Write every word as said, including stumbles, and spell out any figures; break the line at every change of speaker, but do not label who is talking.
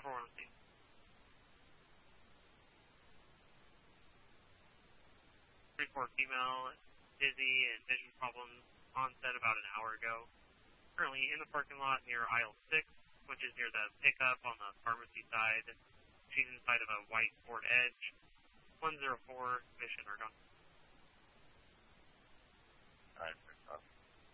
four one scene. three four female, dizzy and vision problems, onset about an hour ago. Currently in the parking lot near aisle six, which is near the pickup on the pharmacy side. She's inside of a white Ford Edge. one zero four, mission or gone.
Alright.